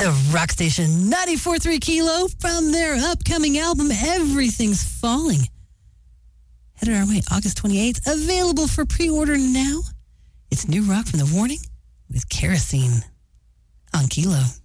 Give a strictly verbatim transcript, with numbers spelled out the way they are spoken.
The Rock Station ninety-four point three Kilo from their upcoming album, Everything's Falling. Headed our way August twenty-eighth. Available for pre-order now. It's new rock from The Warning with Kerosene on Kilo.